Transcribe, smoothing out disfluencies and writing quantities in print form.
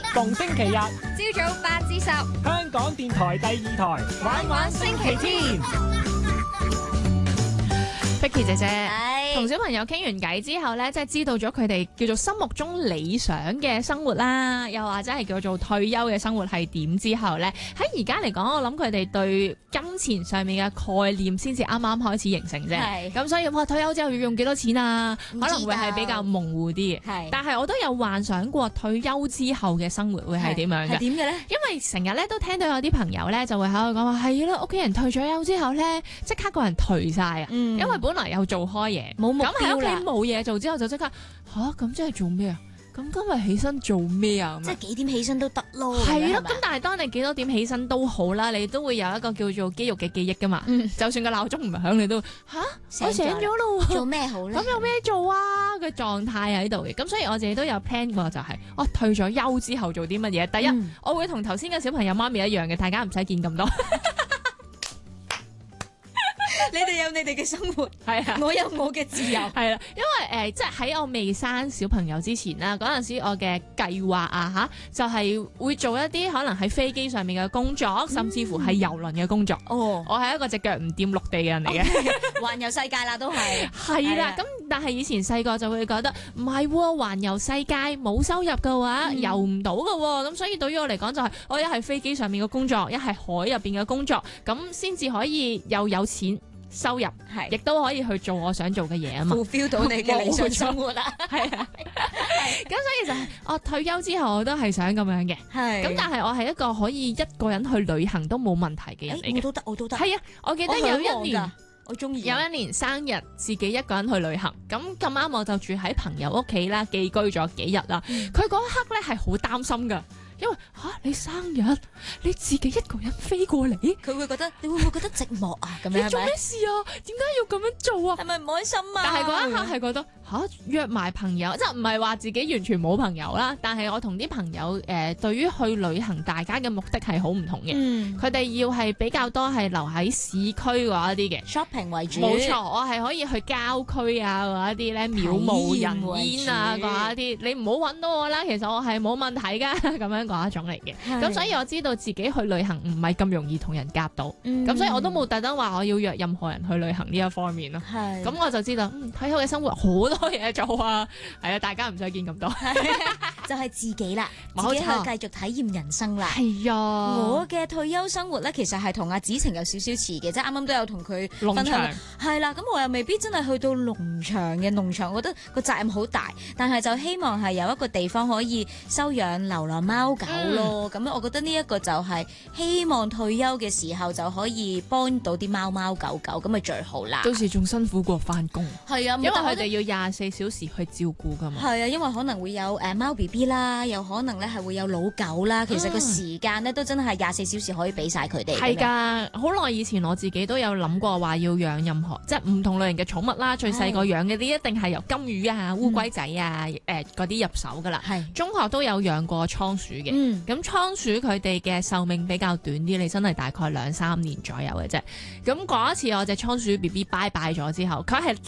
逢星期日朝早8至10， 香港電台第2台玩玩星期天。 Vicky 姐姐係同小朋友傾完偈之後咧，即係知道咗佢哋叫做心目中理想嘅生活啦，又或者係叫做退休嘅生活係點之後咧，喺而家嚟講，我諗佢哋對金錢上面嘅概念先至啱啱開始形成啫。 係咁所以哇，退休之後要用幾多錢啊？可能會係比較模糊啲嘅。 係但係我都有幻想過退休之後嘅生活會係點樣嘅。 係點嘅咧？ 因為成日咧都聽到有啲朋友咧就會喺度講話係啦，屋企人退咗休之後咧，即刻個人頹晒啊！因為本來有做開嘢， 冇目咁喺屋企標啦， 冇嘢做之後就即刻咁即係做咩啊？咁今日起身做咩啊？ 即係幾點起身都得咯。 係咯， 咁咁但係當你幾多點起身都好啦，你都會有一個叫做肌肉嘅記憶噶嘛。就算個鬧鐘唔響，你都我醒咗咯喎。 做咩好咧？ 咁有咩做啊？個狀態喺度嘅，咁所以我自己都有 plan 過，就係我退咗休之後做啲乜嘢。第一，我會同頭先嘅小朋友媽咪一樣嘅，大家唔使見咁多。 你哋有你哋嘅生活， 係啊。 我有我嘅自由。 係啦，因為即係喺我未生小朋友之前啦，嗰陣時我嘅計劃啊就係會做一啲可能喺飛機上面嘅工作，甚至乎係郵輪嘅工作。 哦， 我係一個隻腳唔掂陸地嘅人嚟嘅。 環遊世界啦，都係。 係啦，咁但係以前細個就會覺得唔係喎，環遊世界冇收入嘅話，遊唔到嘅喎，咁所以對於我嚟講就係我一係飛機上面嘅工作，一係海入邊嘅工作，咁先至可以又有錢收入，亦都可以去做我想做嘅嘢啊嘛。 fulfill 到你嘅理想生活啦。 係啊，咁所以就係我退休之後我都係想咁樣嘅。 係。 咁但係我係一個可以一個人去旅行都冇問題嘅人嚟嘅。 我都得，我都得。 係啊，我記得有一年。 我中意有一年生日，自己一個人去旅行，咁咁啱我就住喺朋友屋企啦，寄居咗幾日啦。佢嗰一刻咧係好擔心噶，因為你生日你自己一個人飛過嚟， 佢會覺得你會唔會覺得寂寞啊？咁樣你做咩事啊？點解要咁樣做啊？ 係咪唔開心啊？ 但係嗰一刻係覺得約埋朋友，即係唔係話自己完全冇朋友啦。但係我同啲朋友對於去旅行，大家嘅目的係好唔同嘅。佢哋要係比較多係留喺市區嗰一啲嘅 shopping 為主。 冇錯，我係可以去郊區啊嗰一啲咧，渺無人煙啊嗰一啲，你唔好揾到我啦。其實我係冇問題噶，咁樣嗰一種嚟嘅。咁所以我知道自己去旅行唔係咁容易同人夾到，咁所以我都冇特登話我要約任何人去旅行呢一方面咯。咁我就知道退休嘅生活好多嘢做啊，係啊，大家唔使見咁多， 就係自己啦，自冇錯己去繼續體驗人生啦。 係啊， 我嘅退休生活咧，其實係同阿子晴有少少似嘅，即係啱啱都有同佢分享農場。 係啦，咁我又未必真係去到農場嘅農場，我覺得個責任好大，但係就希望係有一個地方可以收養流浪貓狗咯。咁我覺得呢一個就係希望退休嘅時候就可以幫到啲貓貓狗狗，咁咪最好啦。 到時仲辛苦過翻工， 係啊， 因為佢哋要24小時去照顧噶嘛。 係啊，因為可能會有貓 BB 啦，有可能咧係會有老狗啦。其實個時間咧都真係24小時可以俾晒佢哋。 係㗎，好耐以前我自己都有諗過話要養任何即係唔同類型嘅寵物啦。最細個養嘅啲一定係由金魚啊、烏龜仔啊嗰啲入手㗎啦。 係中學都有養過倉鼠嘅。咁倉鼠佢哋嘅壽命比較短啲，你真係大概2-3年左右嘅啫。咁嗰一次我隻倉鼠 BB 拜拜咗之後，佢係